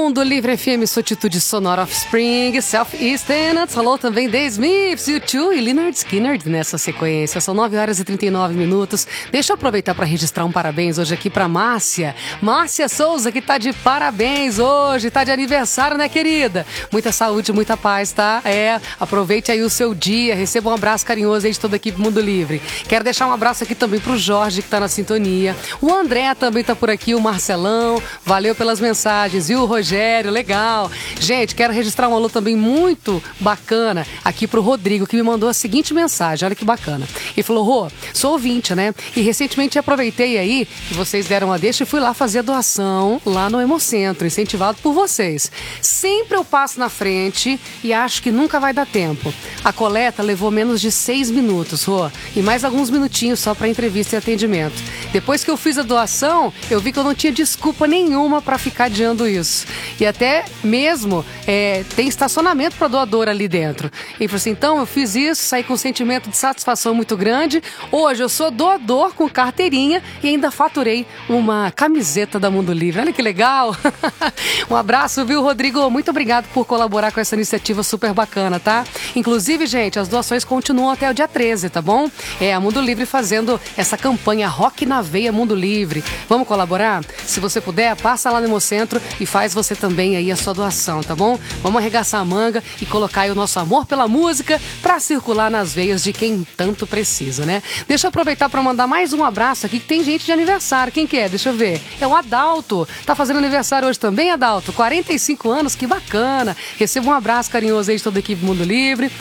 Mundo Livre FM, Solitude Sonora Offspring, Southeastern, falou também The Smiths, U2 e Lynyrd Skynyrd nessa sequência. São 9 horas e 39 minutos. Deixa eu aproveitar para registrar um parabéns hoje aqui para Márcia Souza, que tá de parabéns hoje, tá de aniversário, né, querida? Muita saúde, muita paz, tá? Aproveite aí o seu dia, receba um abraço carinhoso aí de toda a equipe Mundo Livre. Quero deixar um abraço aqui também pro Jorge, que tá na sintonia. O André também tá por aqui, o Marcelão, valeu pelas mensagens, viu, Rogério, legal. Gente, quero registrar um alô também muito bacana aqui pro Rodrigo, que me mandou a seguinte mensagem, olha que bacana. Ele falou: Rô, sou ouvinte, né? E recentemente aproveitei aí que vocês deram a deixa e fui lá fazer a doação lá no Hemocentro, incentivado por vocês. Sempre eu passo na frente e acho que nunca vai dar tempo. A coleta levou menos de 6 minutos, Rô, e mais alguns minutinhos só para entrevista e atendimento. Depois que eu fiz a doação, eu vi que eu não tinha desculpa nenhuma para ficar adiando isso. E até mesmo tem estacionamento para doador ali dentro. E falou assim: então eu fiz isso, saí com um sentimento de satisfação muito grande. Hoje eu sou doador com carteirinha e ainda faturei uma camiseta da Mundo Livre. Olha que legal! Um abraço, viu, Rodrigo? Muito obrigado por colaborar com essa iniciativa super bacana, tá? Inclusive, gente, as doações continuam até o dia 13, tá bom? A Mundo Livre fazendo essa campanha Rock na Veia Mundo Livre. Vamos colaborar? Se você puder, passa lá no Hemocentro e faz você também aí a sua doação, tá bom? Vamos arregaçar a manga e colocar aí o nosso amor pela música pra circular nas veias de quem tanto precisa, né? Deixa eu aproveitar pra mandar mais um abraço aqui, que tem gente de aniversário. Quem que é? Deixa eu ver. É o Adalto. Tá fazendo aniversário hoje também, Adalto? 45 anos, que bacana. Receba um abraço carinhoso aí de toda a equipe Mundo Livre.